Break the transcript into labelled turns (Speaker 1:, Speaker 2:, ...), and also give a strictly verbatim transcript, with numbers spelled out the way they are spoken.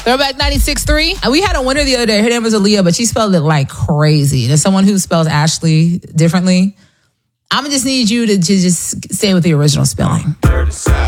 Speaker 1: Throwback ninety-six point three. We had a winner the other day. Her name was Aaliyah, but she spelled it like crazy. And as someone who spells Ashley differently, I'm going to just need you to just say it with the original spelling. Dirty South.